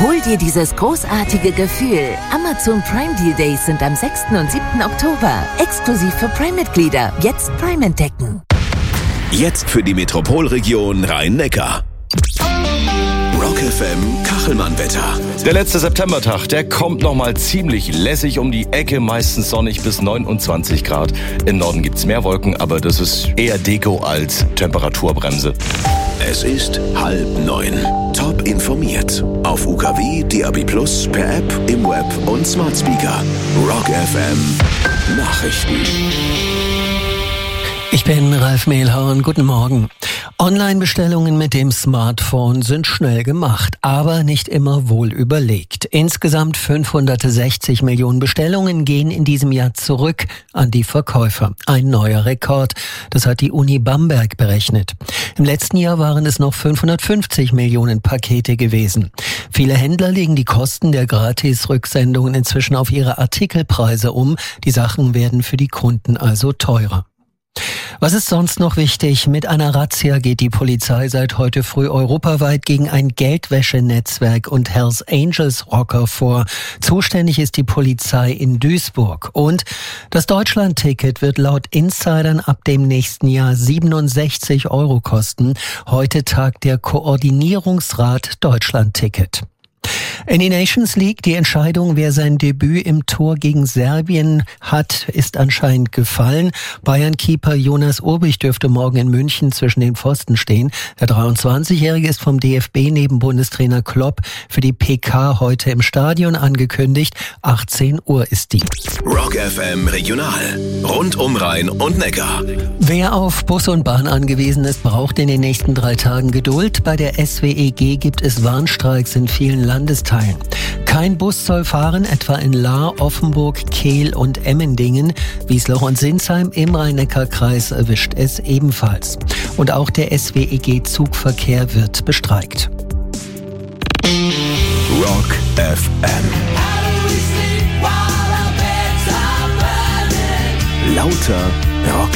Hol dir dieses großartige Gefühl. Amazon Prime Deal Days sind am 6. und 7. Oktober. Exklusiv für Prime-Mitglieder. Jetzt Prime entdecken. Jetzt für die Metropolregion Rhein-Neckar. Rock FM Kachelmann-Wetter. Der letzte Septembertag, der kommt nochmal ziemlich lässig um die Ecke, meistens sonnig bis 29 Grad. Im Norden gibt's mehr Wolken, aber das ist eher Deko als Temperaturbremse. Es ist 8:30. Top informiert. Auf UKW, DAB+, per App, im Web und Smart Speaker. Rock FM Nachrichten. Ich bin Ralf Mehlhorn. Guten Morgen. Online-Bestellungen mit dem Smartphone sind schnell gemacht, aber nicht immer wohl überlegt. Insgesamt 560 Millionen Bestellungen gehen in diesem Jahr zurück an die Verkäufer. Ein neuer Rekord. Das hat die Uni Bamberg berechnet. Im letzten Jahr waren es noch 550 Millionen Pakete gewesen. Viele Händler legen die Kosten der Gratis-Rücksendungen inzwischen auf ihre Artikelpreise um. Die Sachen werden für die Kunden also teurer. Was ist sonst noch wichtig? Mit einer Razzia geht die Polizei seit heute früh europaweit gegen ein Geldwäschenetzwerk und Hells Angels Rocker vor. Zuständig ist die Polizei in Duisburg. Und das Deutschland-Ticket wird laut Insidern ab dem nächsten Jahr 67 € kosten. Heute tagt der Koordinierungsrat Deutschland-Ticket. In die Nations League, die Entscheidung, wer sein Debüt im Tor gegen Serbien hat, ist anscheinend gefallen. Bayern-Keeper Jonas Urbich dürfte morgen in München zwischen den Pfosten stehen. Der 23-Jährige ist vom DFB neben Bundestrainer Klopp für die PK heute im Stadion angekündigt. 18 Uhr ist die. Rock FM Regional. Rund um Rhein und Neckar. Wer auf Bus und Bahn angewiesen ist, braucht in den nächsten 3 Tagen Geduld. Bei der SWEG gibt es Warnstreiks in vielen Landesteilen. Kein Bus soll fahren, etwa in Lahr, Offenburg, Kehl und Emmendingen. Wiesloch und Sinsheim im Rhein-Neckar-Kreis erwischt es ebenfalls. Und auch der SWEG-Zugverkehr wird bestreikt. Rock FM. Lauter Rock.